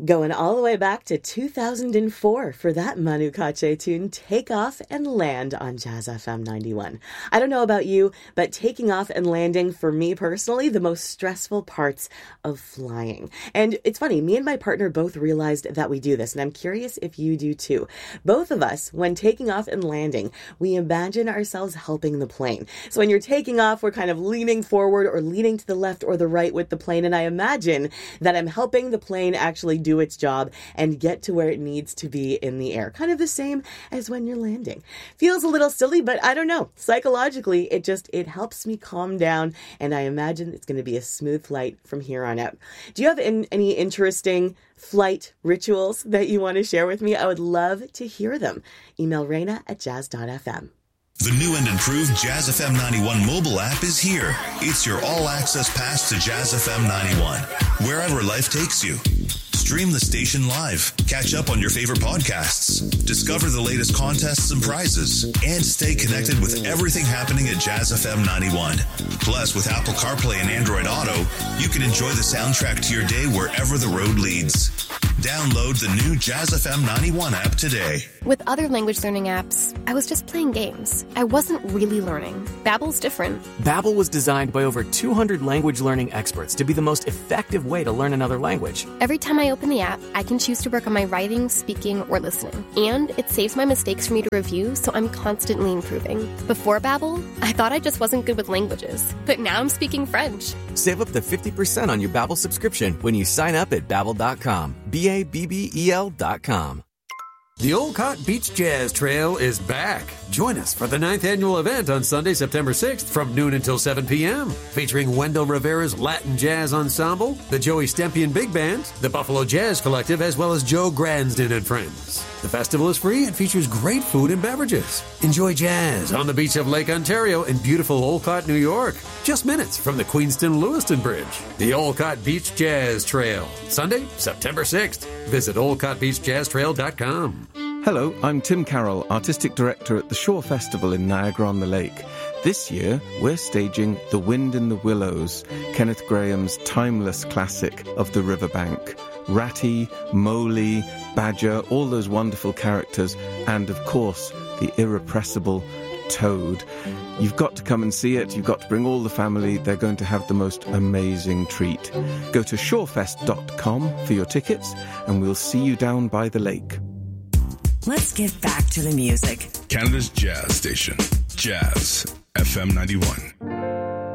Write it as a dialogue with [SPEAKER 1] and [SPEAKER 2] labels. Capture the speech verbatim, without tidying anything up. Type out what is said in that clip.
[SPEAKER 1] Going all the way back to two thousand four for that Manu Katché tune, Take Off and Land on Jazz F M ninety-one. I don't know about you, but taking off and landing, for me personally, the most stressful parts of flying. And it's funny, me and my partner both realized that we do this, and I'm curious if you do too. Both of us, when taking off and landing, we imagine ourselves helping the plane. So when you're taking off, we're kind of leaning forward or leaning to the left or the right with the plane, and I imagine that I'm helping the plane actually do its job and get to where it needs to be in the air. Kind of the same as when you're landing. Feels a little silly, but I don't know. Psychologically, it just, it helps me calm down, and I imagine it's going to be a smooth flight from here on out. Do you have in, any interesting flight rituals that you want to share with me? I would love to hear them. Email Raina at jazz dot f m.
[SPEAKER 2] The new and improved Jazz F M ninety-one mobile app is here. It's your all-access pass to Jazz F M ninety-one, wherever life takes you. Stream the station live, catch up on your favorite podcasts, discover the latest contests and prizes, and stay connected with everything happening at Jazz F M ninety-one. Plus, with Apple CarPlay and Android Auto, you can enjoy the soundtrack to your day wherever the road leads. Download the new Jazz F M ninety-one app today.
[SPEAKER 3] With other language learning apps, I was just playing games. I wasn't really learning. Babbel's different.
[SPEAKER 4] Babbel was designed by over two hundred language learning experts to be the most effective way to learn another language.
[SPEAKER 3] Every time I open the app, I can choose to work on my writing, speaking, or listening. And it saves my mistakes for me to review, so I'm constantly improving. Before Babbel, I thought I just wasn't good with languages. But now I'm speaking French.
[SPEAKER 4] Save up to fifty percent on your Babbel subscription when you sign up at babbel dot com. B A B B E L dot com.
[SPEAKER 5] The Olcott Beach Jazz Trail is back. Join us for the ninth annual event on Sunday, September sixth from noon until seven p.m. Featuring Wendell Rivera's Latin Jazz Ensemble, the Joey Stempian Big Band, the Buffalo Jazz Collective, as well as Joe Gransden and friends. The festival is free and features great food and beverages. Enjoy jazz on the beach of Lake Ontario in beautiful Olcott, New York. Just minutes from the Queenston-Lewiston Bridge. The Olcott Beach Jazz Trail. Sunday, September sixth. Visit olcott beach jazz trail dot com.
[SPEAKER 6] Hello, I'm Tim Carroll, Artistic Director at the Shore Festival in Niagara-on-the-Lake. This year, we're staging The Wind in the Willows, Kenneth Graham's timeless classic of the riverbank. Ratty, Moley, Badger, all those wonderful characters, and of course, the irrepressible Toad. You've got to come and see it. You've got to bring all the family. They're going to have the most amazing treat. Go to shorefest dot com for your tickets, and we'll see you down by the lake.
[SPEAKER 7] Let's get back to the music.
[SPEAKER 2] Canada's Jazz Station, Jazz F M ninety-one.